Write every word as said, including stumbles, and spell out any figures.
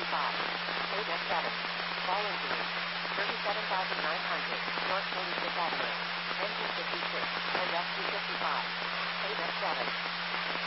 fifty-five. Page S seven. Fall injury. thirty-seven thousand nine hundred. North forty-fifth Avenue. Engine fifty.